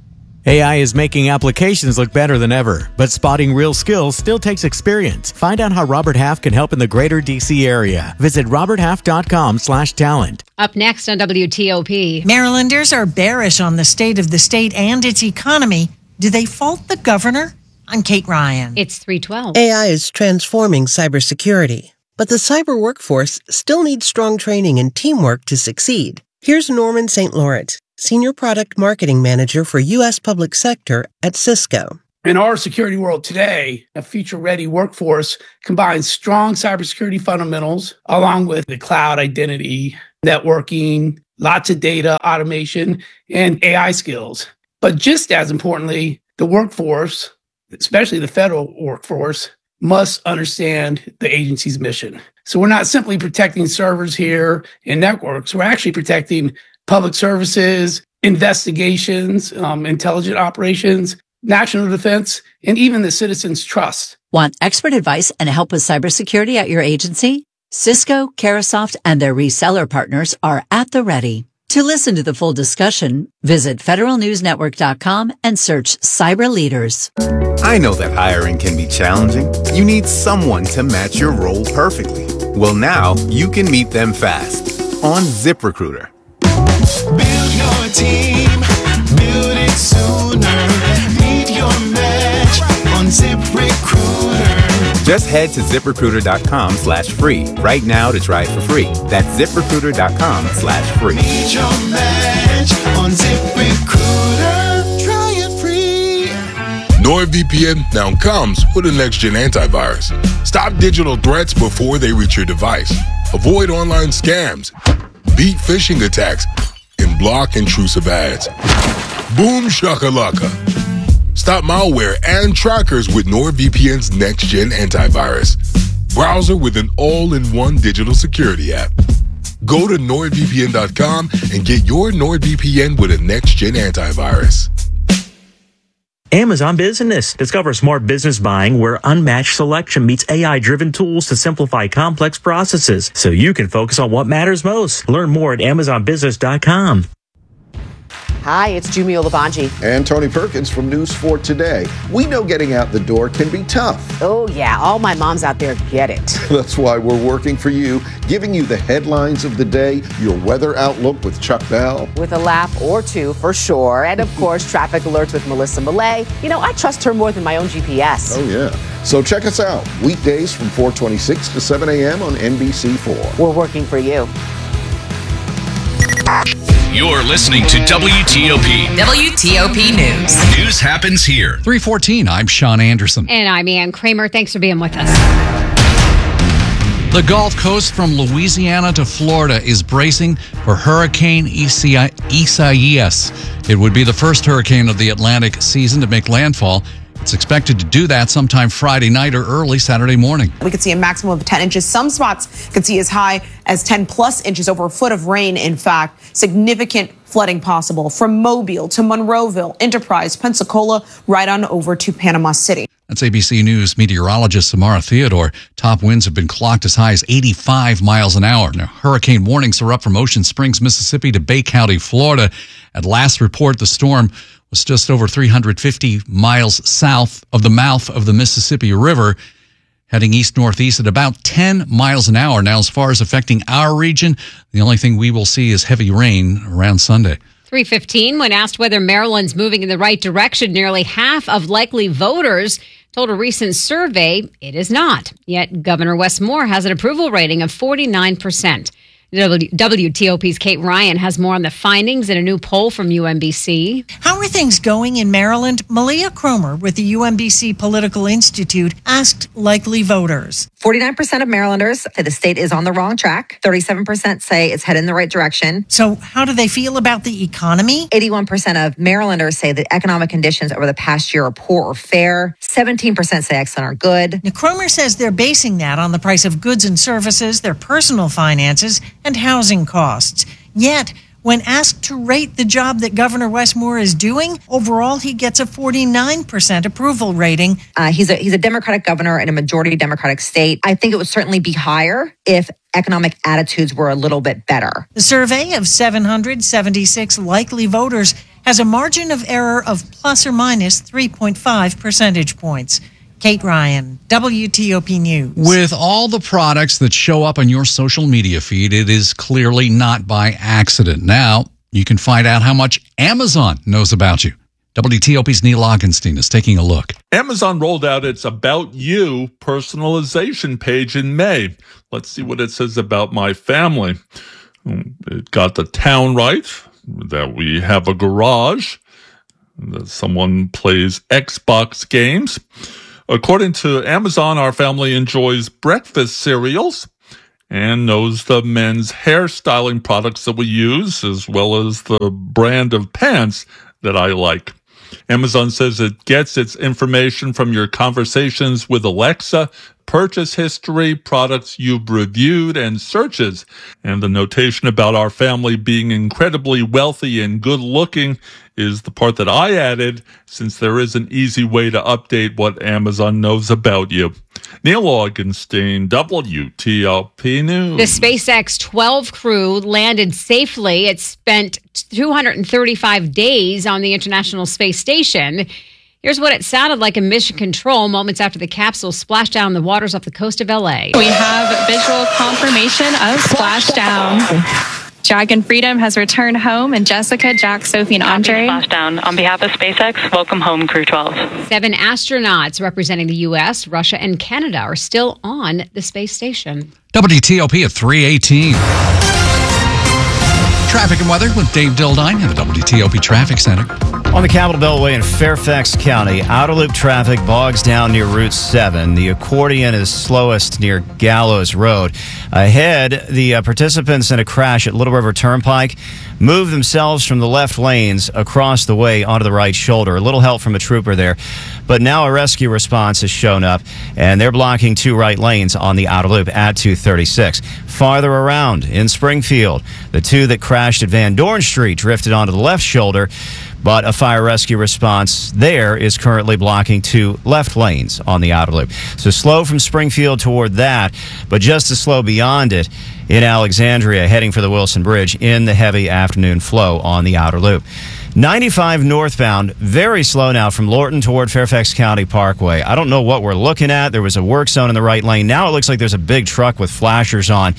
A I is making applications look better than ever, but spotting real skills still takes experience. Find out how Robert Half can help in the greater D C area. Visit robert half dot com slash talent. Up next on W T O P. Marylanders are bearish on the state of the state and its economy. Do they fault the governor? I'm Kate Ryan. It's three twelve. A I is transforming cybersecurity, but the cyber workforce still needs strong training and teamwork to succeed. Here's Norman Saint Laurent, Senior Product Marketing Manager for U S Public Sector at Cisco. In our security world today, a future-ready workforce combines strong cybersecurity fundamentals along with the cloud identity, networking, lots of data, automation, and A I skills. But just as importantly, the workforce, especially the federal workforce, must understand the agency's mission. So we're not simply protecting servers here and networks. We're actually protecting public services, investigations, um, intelligent operations, national defense, and even the citizens' trust. Want expert advice and help with cybersecurity at your agency? Cisco, Carasoft, and their reseller partners are at the ready. To listen to the full discussion, visit federal news network dot com and search Cyber Leaders. I know that hiring can be challenging. You need someone to match your role perfectly. Well, now you can meet them fast on ZipRecruiter. Build your team, build it sooner. Meet your match on ZipRecruiter. Just head to ZipRecruiter dot com slash free right now to try it for free. That's ZipRecruiter dot com slash free. Meet your match on ZipRecruiter. Try it free. NordVPN now comes with a next-gen antivirus. Stop digital threats before they reach your device. Avoid online scams. Beat phishing attacks. And block intrusive ads. Boom shakalaka. Stop malware and trackers with NordVPN's next-gen antivirus. Browser with an all-in-one digital security app. Go to nord V P N dot com and get your NordVPN with a next-gen antivirus. Amazon Business. Discover smart business buying where unmatched selection meets A I-driven tools to simplify complex processes so you can focus on what matters most. Learn more at amazon business dot com. Hi, it's Jumio Labanji. And Tony Perkins from News four Today. We know getting out the door can be tough. Oh, yeah. All my moms out there get it. That's why we're working for you, giving you the headlines of the day, your weather outlook with Chuck Bell. With a laugh or two, for sure. And, of course, traffic alerts with Melissa Millay. You know, I trust her more than my own G P S. Oh, yeah. So check us out. Weekdays from four twenty-six to seven a.m. on N B C four. We're working for you. You're listening to W T O P. W T O P News. News happens here. three fourteen, I'm Sean Anderson. And I'm Ann Kramer. Thanks for being with us. The Gulf Coast from Louisiana to Florida is bracing for Hurricane Isaias. It would be the first hurricane of the Atlantic season to make landfall. It's expected to do that sometime Friday night or early Saturday morning. We could see a maximum of ten inches. Some spots could see as high as ten plus inches, over a foot of rain. In fact, significant flooding possible from Mobile to Monroeville, Enterprise, Pensacola, right on over to Panama City. That's A B C News meteorologist Samara Theodore. Top winds have been clocked as high as eighty-five miles an hour. Now, hurricane warnings are up from Ocean Springs, Mississippi to Bay County, Florida. At last report, the storm was just over three hundred fifty miles south of the mouth of the Mississippi River, heading east-northeast at about ten miles an hour. Now, as far as affecting our region, the only thing we will see is heavy rain around Sunday. three fifteen, when asked whether Maryland's moving in the right direction, nearly half of likely voters told a recent survey it is not. Yet Governor Wes Moore has an approval rating of forty-nine percent. W T O P's Kate Ryan has more on the findings in a new poll from U M B C. How are things going in Maryland? Malia Cromer with the U M B C Political Institute asked likely voters. forty-nine percent of Marylanders say the state is on the wrong track. thirty-seven percent say it's headed in the right direction. So how do they feel about the economy? eighty-one percent of Marylanders say that economic conditions over the past year are poor or fair. seventeen percent say excellent or good. Now, Cromer says they're basing that on the price of goods and services, their personal finances, and housing costs. Yet, when asked to rate the job that Governor Wes Moore is doing, overall he gets a forty-nine percent approval rating. Uh, he's a he's a Democratic governor in a majority Democratic state. I think it would certainly be higher if economic attitudes were a little bit better. The survey of seven hundred seventy-six likely voters has a margin of error of plus or minus three point five percentage points. Kate Ryan, W T O P News. With all the products that show up on your social media feed, it is clearly not by accident. Now, you can find out how much Amazon knows about you. W T O P's Neil Augenstein is taking a look. Amazon rolled out its About You personalization page in May. Let's see what it says about my family. It got the town right, that we have a garage, that someone plays Xbox games. According to Amazon, our family enjoys breakfast cereals and knows the men's hairstyling products that we use, as well as the brand of pants that I like. Amazon says it gets its information from your conversations with Alexa, purchase history, products you've reviewed, and searches. And the notation about our family being incredibly wealthy and good-looking is the part that I added, since there is an easy way to update what Amazon knows about you. Neil Augenstein, W T O P News. The SpaceX twelve crew landed safely. It spent two hundred thirty-five days on the International Space Station. Here's what it sounded like in mission control moments after the capsule splashed down in the waters off the coast of L A. We have visual confirmation of splashdown. Dragon Freedom has returned home, and Jessica, Jack, Sophie, and Andre. Splashdown. On behalf of SpaceX, welcome home, Crew twelve. Seven astronauts representing the U S, Russia, and Canada are still on the space station. W T O P at three eighteen. Traffic and weather with Dave Dildine at the W T O P Traffic Center. On the Capitol Beltway in Fairfax County, outer loop traffic bogs down near Route seven. The accordion is slowest near Gallows Road. Ahead, the uh, participants in a crash at Little River Turnpike moved themselves from the left lanes across the way onto the right shoulder. A little help from a trooper there. But now a rescue response has shown up, and they're blocking two right lanes on the outer loop at two thirty-six. Farther around in Springfield, the two that crashed at Van Dorn Street drifted onto the left shoulder, but a fire rescue response there is currently blocking two left lanes on the outer loop. So slow from Springfield toward that, but just as slow beyond it in Alexandria, heading for the Wilson Bridge in the heavy afternoon flow on the outer loop. ninety-five northbound, very slow now from Lorton toward Fairfax County Parkway. I don't know what we're looking at. There was a work zone in the right lane. Now it looks like there's a big truck with flashers on,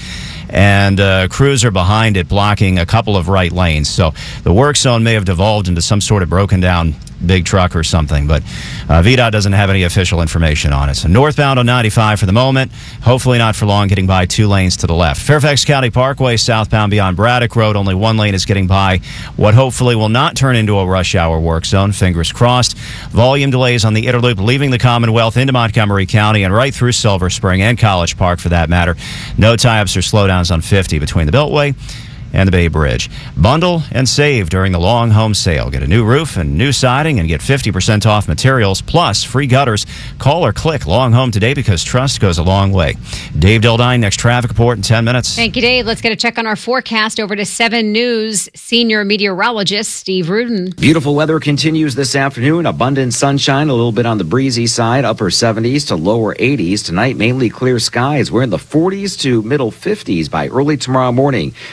and a cruiser behind it blocking a couple of right lanes. So the work zone may have devolved into some sort of broken down big truck or something, but uh, V DOT doesn't have any official information on it. So northbound on ninety-five for the moment, hopefully not for long, getting by two lanes to the left. Fairfax County Parkway, southbound beyond Braddock Road, only one lane is getting by what hopefully will not turn into a rush hour work zone, fingers crossed. Volume delays on the Inner Loop leaving the Commonwealth into Montgomery County and right through Silver Spring and College Park for that matter. No tie-ups or slowdowns on fifty between the Beltway and the Bay Bridge. Bundle and save during the long home sale. Get a new roof and new siding and get fifty percent off materials plus free gutters. Call or click Long Home today because trust goes a long way. Dave Dildine, next traffic report in ten minutes. Thank you, Dave. Let's get a check on our forecast over to seven News senior meteorologist Steve Rudin. Beautiful weather continues this afternoon. Abundant sunshine, a little bit on the breezy side, upper seventies to lower eighties. Tonight, mainly clear skies. We're in the forties to middle fifties by early tomorrow morning. Tomorrow,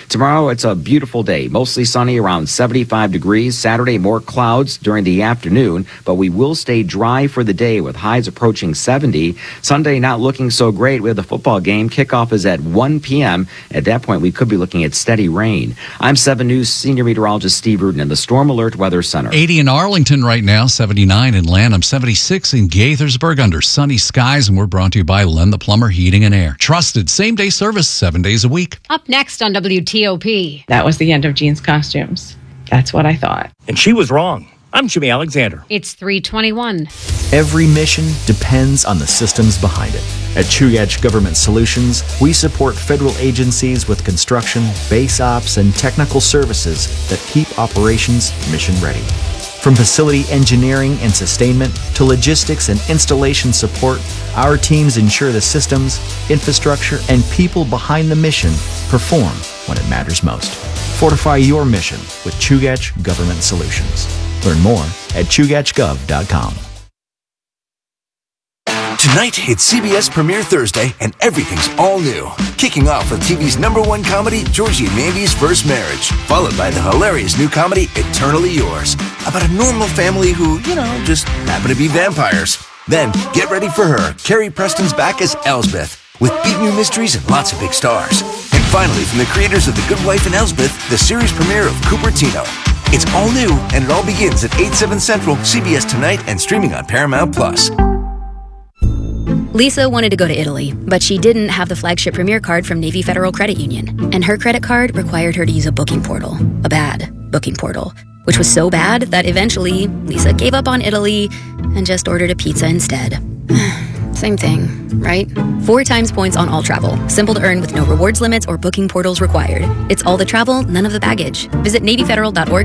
Tomorrow, it's a beautiful day. Mostly sunny, around seventy-five degrees. Saturday, more clouds during the afternoon, but we will stay dry for the day with highs approaching seventy. Sunday, not looking so great with the football game. Kickoff is at one p.m. At that point, we could be looking at steady rain. I'm seven News Senior Meteorologist Steve Rudin in the Storm Alert Weather Center. eighty in Arlington right now, seventy-nine in Lanham, seventy-six in Gaithersburg under sunny skies, and we're brought to you by Len the Plumber Heating and Air. Trusted same-day service seven days a week. Up next on W T O P. That was the end of Jean's costumes. That's what I thought. And she was wrong. I'm Jimmy Alexander. It's three twenty-one. Every mission depends on the systems behind it. At Chugach Government Solutions, we support federal agencies with construction, base ops, and technical services that keep operations mission ready. From facility engineering and sustainment to logistics and installation support, our teams ensure the systems, infrastructure, and people behind the mission perform when it matters most. Fortify your mission with Chugach Government Solutions. Learn more at chugach gov dot com. Tonight, it's C B S Premiere Thursday, and everything's all new. Kicking off with T V's number one comedy, Georgie and Mandy's First Marriage, followed by the hilarious new comedy, Eternally Yours, about a normal family who, you know, just happen to be vampires. Then, get ready for her. Carrie Preston's back as Elsbeth, with big new mysteries and lots of big stars. And finally, from the creators of The Good Wife and Elsbeth, the series premiere of Cupertino. It's all new, and it all begins at eight, seven Central, C B S Tonight, and streaming on Paramount Plus. Lisa wanted to go to Italy, but she didn't have the flagship Premier card from Navy Federal Credit Union. And her credit card required her to use a booking portal, a bad booking portal, which was so bad that eventually Lisa gave up on Italy and just ordered a pizza instead. Same thing, right? Four times points on all travel. Simple to earn with no rewards limits or booking portals required. It's all the travel, none of the baggage. Visit Navy Federal dot org